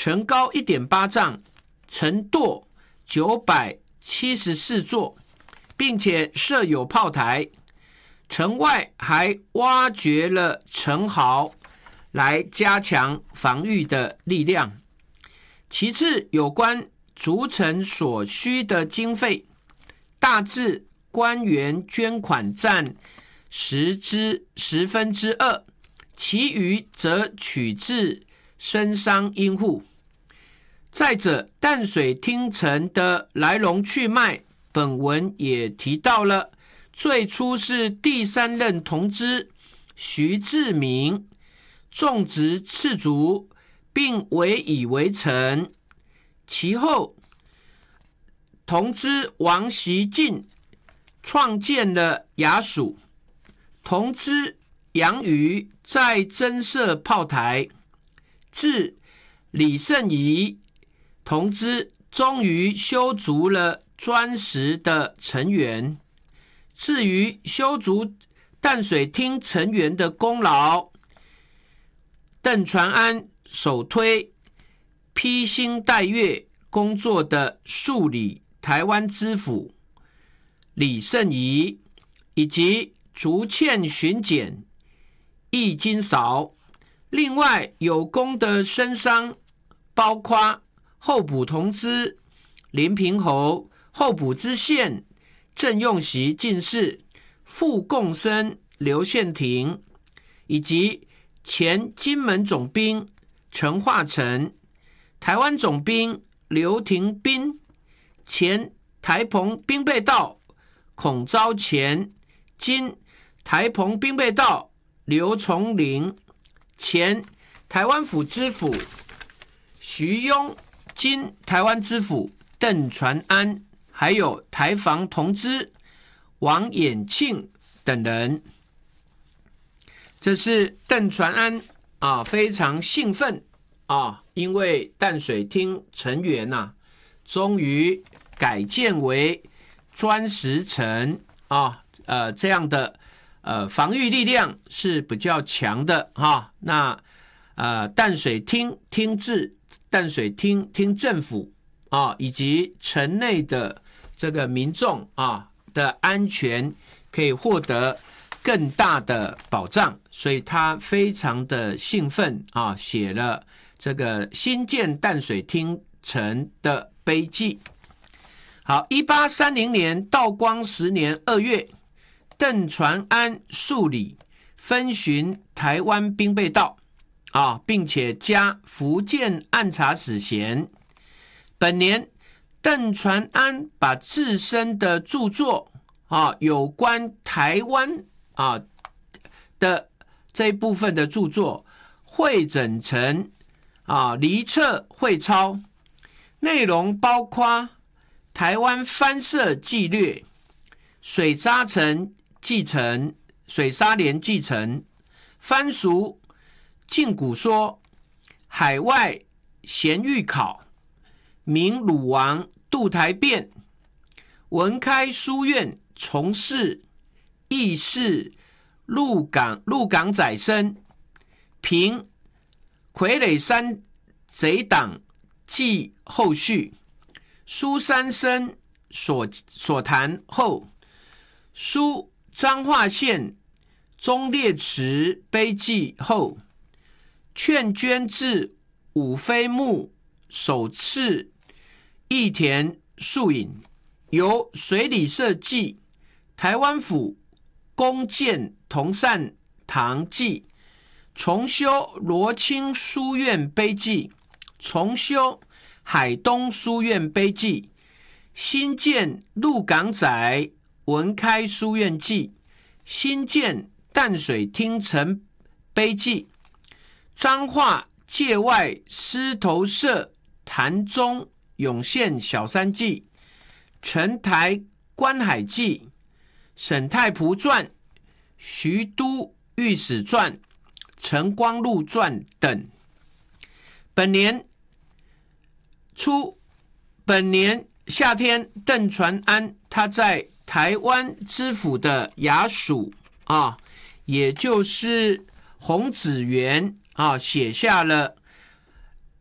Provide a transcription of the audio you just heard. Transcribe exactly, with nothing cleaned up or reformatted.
城高 一点八 丈，城垛九百七十四座，并且设有炮台。城外还挖掘了城壕，来加强防御的力量。其次，有关筑城所需的经费，大致官员捐款占十之十分之二，其余则取自绅商殷户。再者，淡水厅城的来龙去脉，本文也提到了。最初是第三任同知徐志明种植赤竹，并委以为城。其后，同知王习进创建了衙署，同知杨瑜再增设炮台，至李圣仪同知终于修筑了砖石的城垣。至于修筑淡水厅城垣的功劳，邓传安首推披星戴月工作的数理台湾知府李圣仪，以及竹堑巡检易金韶。另外有功的绅商包括候补同知林平侯、候补知县郑用锡进士、副贡生刘宪廷，以及前金门总兵陈化成、台湾总兵刘廷彬、前台澎兵备道孔昭乾、今台澎兵备道刘崇林、前台湾府知府徐庸、今台湾知府邓传安，还有台防同知王衍庆等人。这是邓传安啊，非常兴奋啊，因为淡水厅城垣呐，终于改建为砖石城啊，呃，这样的呃防御力量是比较强的哈、啊。那呃淡水厅厅治、淡水厅厅政府啊，以及城内的这个民众啊的安全可以获得更大的保障，所以他非常的兴奋啊，写了这个新建淡水厅城的碑记。好，一八三零年道光十年二月，邓传安数理分巡台湾兵备道啊，并且加福建按察使衔。本年邓传安把自身的著作啊，有关台湾啊的这一部分的著作汇整成啊离册汇抄，内容包括台湾藩社纪略、水沙城继承、水沙连继承、藩俗晋古说、海外咸裕考、明鲁王渡台变、文开书院从事、议事、鹿港鹿港宰生、评傀儡山贼党记后续、苏三生所所谈后、书彰化县忠烈祠碑记后、劝捐至五妃墓首次义田树影，由水里社记、台湾府弓箭同善堂记、重修罗清书院碑记、重修海东书院碑记、新建鹿港仔文开书院记、新建淡水厅城碑记、彰化界外狮头社潭中涌现小山记、陈台观海记、沈太仆传、徐都御史传、陈光禄传等。本年初，本年夏天，邓传安他在台湾知府的衙署啊，也就是洪子元啊，写下了